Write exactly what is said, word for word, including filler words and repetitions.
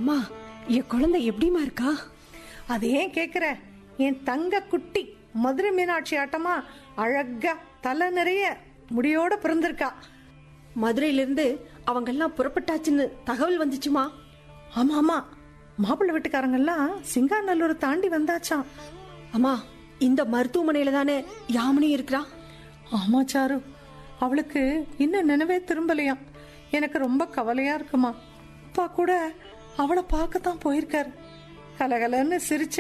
அம்மா, என் குழந்தை எப்படிமா இருக்கா? அது ஏன் கேக்குற? என் தங்க குட்டி மதுரை மீனாட்சி ஆட்டமா அழகா தலை நிறைய முடியோட பிறந்திருக்கா. மதுரையில இருந்து அவங்க எல்லாம் புறப்பட்டாச்சுன்னு தகவல் வந்துச்சுமா? ஆமா ஆமா, மாப்பிள்ளை வீட்டுக்காரங்க எல்லாம் சிங்காநல்லூர் தாண்டி வந்தாச்சாம். அம்மா, இந்த மருத்துவமனையில தானே யாமினி இருக்கிறா? ஆமா சாரு, அவளுக்கு இன்னும் நினைவே திரும்பலையாம். எனக்கு ரொம்ப கவலையா இருக்குமா. அப்பா கூட அவளை பார்க்கத்தான் போயிருக்காரு. கலகலன்னு சிரிச்சு